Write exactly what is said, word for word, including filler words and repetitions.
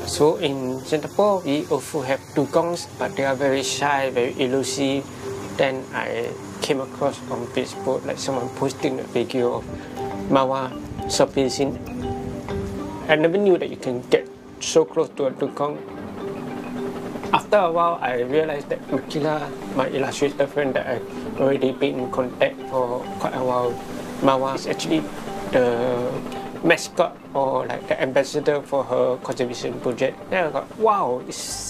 So in Singapore, we also have dugongs, but they are very shy, very elusive. Then I came across on Facebook, like someone posting a video of Mawa surfacing. I never knew that you can get so close to a dugong. After a while, I realized that Makila, my illustrator friend that I've already been in contact for quite a while, Mawa is actually the mascot or like the ambassador for her conservation project. Then I thought, wow, it's